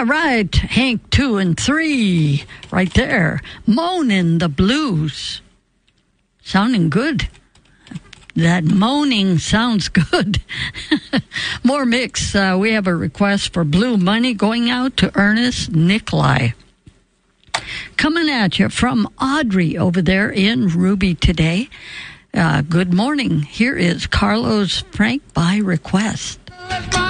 Yeah, right. Hank 2 and 3. Right there. Moanin' the Blues. Sounding good. That moaning sounds good. More mix. We have a request for Blue Money going out to Ernest Nikolai. Coming at you from Audrey over there in Ruby today. Good morning. Here is Carlos Frank by request.